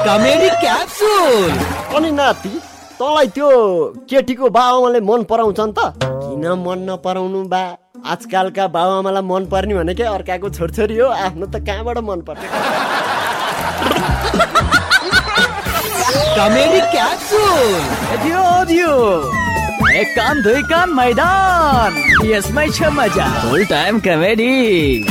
Comedy capsule. अनि नाति तँलाई त्यो केटीको बाबुआमाले मन पराउँछन् त? किन मन नपराउनु बा? आजकालका बाबुआमालाई मन पर्ने भनेकै अर्काको छोरछोरी हो, आफ्नो त कहाँबाट मन पर्छ? Comedy capsule. एक कान दुई कान मैदान, यसमै छ मजा। फुल टाइम कमेडी।